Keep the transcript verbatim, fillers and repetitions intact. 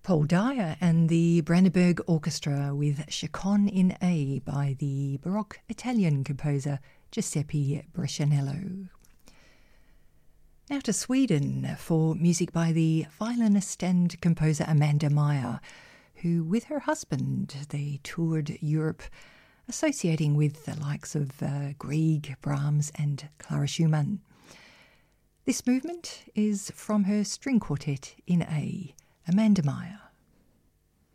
Paul Dyer and the Brandenburg Orchestra with Chaconne in A by the Baroque Italian composer Giuseppe Brescianello. Now to Sweden for music by the violinist and composer Amanda Meyer, who with her husband they toured Europe, associating with the likes of uh, Grieg, Brahms and Clara Schumann. This movement is from her string quartet in A, Amanda Meyer.